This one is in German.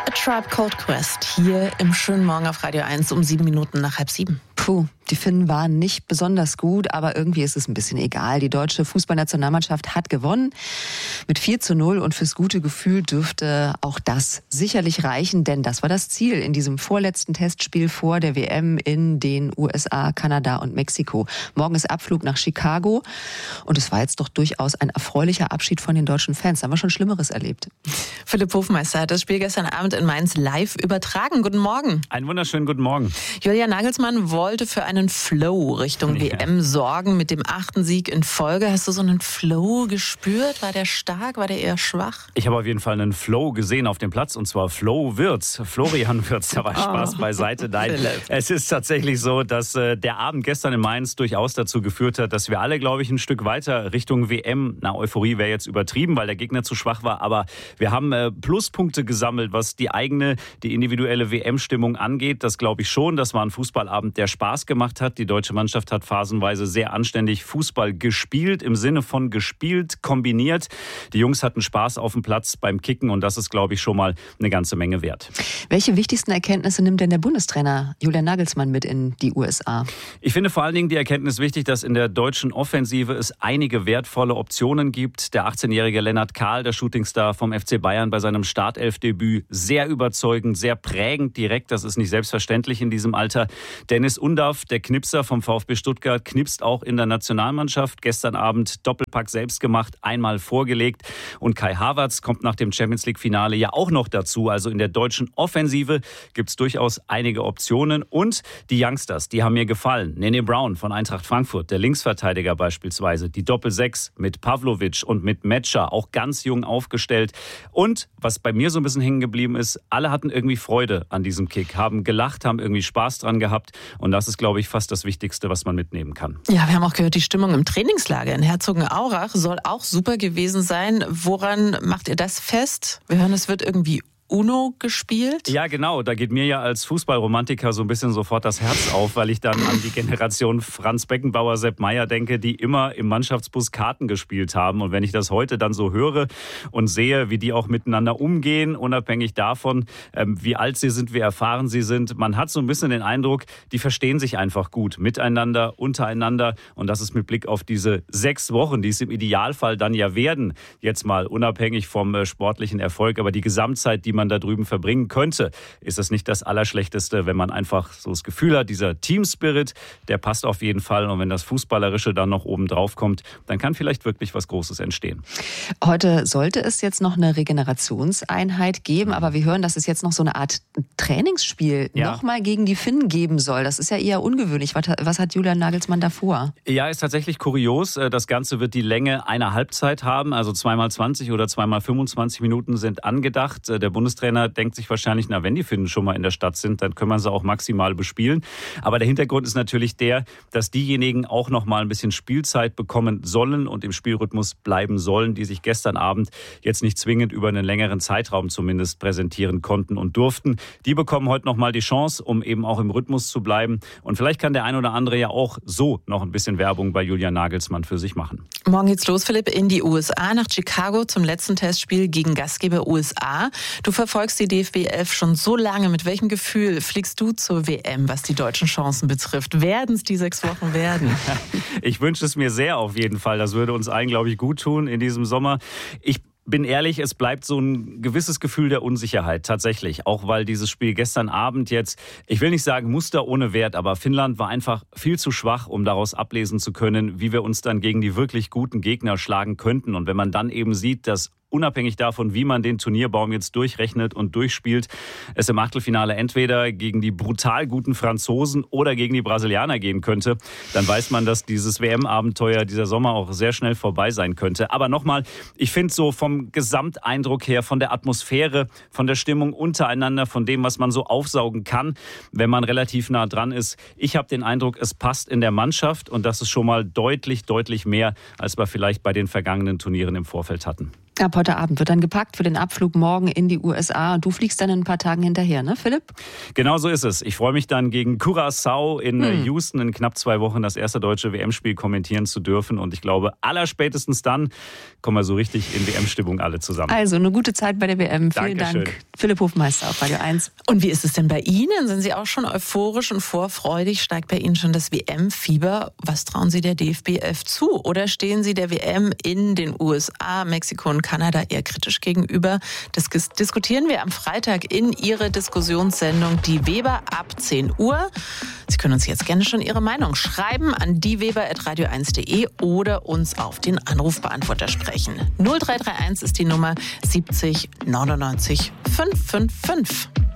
A Tribe Called Quest hier im schönen Morgen auf Radio 1 um 7 Minuten nach 6:30. Puh, die Finnen waren nicht besonders gut, aber irgendwie ist es ein bisschen egal. Die deutsche Fußballnationalmannschaft hat gewonnen mit 4:0 und fürs gute Gefühl dürfte auch das sicherlich reichen, denn das war das Ziel in diesem vorletzten Testspiel vor der WM in den USA, Kanada und Mexiko. Morgen ist Abflug nach Chicago und es war jetzt doch durchaus ein erfreulicher Abschied von den deutschen Fans. Da haben wir schon Schlimmeres erlebt. Philipp Hofmeister hat das Spiel gestern Abend in Mainz live übertragen. Guten Morgen. Einen wunderschönen guten Morgen. Julian Nagelsmann wollte für einen Flow Richtung WM sorgen mit dem 8. Sieg in Folge. Hast du so einen Flow gespürt? War der stark? War der eher schwach? Ich habe auf jeden Fall einen Flow gesehen auf dem Platz und zwar Flo Wirtz, Florian Wirtz. Da war Spaß beiseite. Nein, es ist tatsächlich so, dass der Abend gestern in Mainz durchaus dazu geführt hat, dass wir alle, glaube ich, ein Stück weiter Richtung WM, Euphorie wäre jetzt übertrieben, weil der Gegner zu schwach war, aber wir haben Pluspunkte gesammelt, was die individuelle WM-Stimmung angeht. Das glaube ich schon. Das war ein Fußballabend, der Spaß gemacht hat. Die deutsche Mannschaft hat phasenweise sehr anständig Fußball gespielt, im Sinne von gespielt, kombiniert. Die Jungs hatten Spaß auf dem Platz beim Kicken und das ist, glaube ich, schon mal eine ganze Menge wert. Welche wichtigsten Erkenntnisse nimmt denn der Bundestrainer Julian Nagelsmann mit in die USA? Ich finde vor allen Dingen die Erkenntnis wichtig, dass in der deutschen Offensive es einige wertvolle Optionen gibt. Der 18-jährige Lennart Kahl, der Shootingstar vom FC Bayern, bei seinem Startelfdebüt sehr überzeugend, sehr prägend direkt. Das ist nicht selbstverständlich in diesem Alter. Dennis Undaff, der Knipser vom VfB Stuttgart, knipst auch in der Nationalmannschaft. Gestern Abend Doppelpack selbst gemacht, einmal vorgelegt. Und Kai Havertz kommt nach dem Champions-League-Finale ja auch noch dazu. Also in der deutschen Offensive gibt es durchaus einige Optionen. Und die Youngsters, die haben mir gefallen. Nene Brown von Eintracht Frankfurt, der Linksverteidiger beispielsweise. Die Doppel-6 mit Pavlovic und mit Metscher, auch ganz jung aufgestellt. Und was bei mir so ein bisschen hängen geblieben ist, alle hatten irgendwie Freude an diesem Kick, haben gelacht, haben irgendwie Spaß dran gehabt. Und das ist, glaube ich, fast das Wichtigste, was man mitnehmen kann. Ja, wir haben auch gehört, die Stimmung im Trainingslager in Herzogenaurach soll auch super gewesen sein. Woran macht ihr das fest? Wir hören, es wird irgendwie Uno gespielt? Ja, genau. Da geht mir ja als Fußballromantiker so ein bisschen sofort das Herz auf, weil ich dann an die Generation Franz Beckenbauer, Sepp Maier denke, die immer im Mannschaftsbus Karten gespielt haben. Und wenn ich das heute dann so höre und sehe, wie die auch miteinander umgehen, unabhängig davon, wie alt sie sind, wie erfahren sie sind, man hat so ein bisschen den Eindruck, die verstehen sich einfach gut miteinander, untereinander. Und das ist mit Blick auf diese 6 Wochen, die es im Idealfall dann ja werden, jetzt mal unabhängig vom sportlichen Erfolg, aber die Gesamtzeit, die man da drüben verbringen könnte, ist das nicht das Allerschlechteste, wenn man einfach so das Gefühl hat, dieser Team-Spirit, der passt auf jeden Fall. Und wenn das Fußballerische dann noch oben drauf kommt, dann kann vielleicht wirklich was Großes entstehen. Heute sollte es jetzt noch eine Regenerationseinheit geben, aber wir hören, dass es jetzt noch so eine Art Trainingsspiel nochmal gegen die Finnen geben soll. Das ist ja eher ungewöhnlich. Was hat Julian Nagelsmann davor? Ja, ist tatsächlich kurios. Das Ganze wird die Länge einer Halbzeit haben, also 2x20 oder 2x25 Minuten sind angedacht. Der Bundestrainer denkt sich wahrscheinlich, na, wenn die Finnen schon mal in der Stadt sind, dann können wir sie auch maximal bespielen. Aber der Hintergrund ist natürlich der, dass diejenigen auch noch mal ein bisschen Spielzeit bekommen sollen und im Spielrhythmus bleiben sollen, die sich gestern Abend jetzt nicht zwingend über einen längeren Zeitraum zumindest präsentieren konnten und durften. Die bekommen heute noch mal die Chance, um eben auch im Rhythmus zu bleiben. Und vielleicht kann der ein oder andere ja auch so noch ein bisschen Werbung bei Julian Nagelsmann für sich machen. Morgen geht's los, Philipp, in die USA, nach Chicago zum letzten Testspiel gegen Gastgeber USA. Du verfolgst die DFB 11 schon so lange. Mit welchem Gefühl fliegst du zur WM, was die deutschen Chancen betrifft? Werden es die 6 Wochen werden? Ich wünsche es mir sehr auf jeden Fall. Das würde uns allen, glaube ich, gut tun in diesem Sommer. Ich bin ehrlich, es bleibt so ein gewisses Gefühl der Unsicherheit tatsächlich. Auch weil dieses Spiel gestern Abend jetzt, ich will nicht sagen Muster ohne Wert, aber Finnland war einfach viel zu schwach, um daraus ablesen zu können, wie wir uns dann gegen die wirklich guten Gegner schlagen könnten. Und wenn man dann eben sieht, dass unabhängig davon, wie man den Turnierbaum jetzt durchrechnet und durchspielt, es im Achtelfinale entweder gegen die brutal guten Franzosen oder gegen die Brasilianer gehen könnte, dann weiß man, dass dieses WM-Abenteuer dieser Sommer auch sehr schnell vorbei sein könnte. Aber nochmal, ich finde so vom Gesamteindruck her, von der Atmosphäre, von der Stimmung untereinander, von dem, was man so aufsaugen kann, wenn man relativ nah dran ist. Ich habe den Eindruck, es passt in der Mannschaft und das ist schon mal deutlich, deutlich mehr, als wir vielleicht bei den vergangenen Turnieren im Vorfeld hatten. Ab heute Abend wird dann gepackt für den Abflug morgen in die USA. Und du fliegst dann in ein paar Tagen hinterher, ne, Philipp? Genau so ist es. Ich freue mich dann gegen Curaçao in Houston in knapp 2 Wochen das erste deutsche WM-Spiel kommentieren zu dürfen. Und ich glaube, allerspätestens dann kommen wir so richtig in WM-Stimmung alle zusammen. Also eine gute Zeit bei der WM. Vielen Dankeschön. Dank. Philipp Hofmeister auf Radio 1. Und wie ist es denn bei Ihnen? Sind Sie auch schon euphorisch und vorfreudig? Steigt bei Ihnen schon das WM-Fieber? Was trauen Sie der DFB 11 zu? Oder stehen Sie der WM in den USA, Mexiko und Kanada eher kritisch gegenüber? Das diskutieren wir am Freitag in Ihre Diskussionssendung Die Weber ab 10 Uhr. Sie können uns jetzt gerne schon Ihre Meinung schreiben an dieweber@radio1.de oder uns auf den Anrufbeantworter sprechen. 0331 ist die Nummer 70 99 555.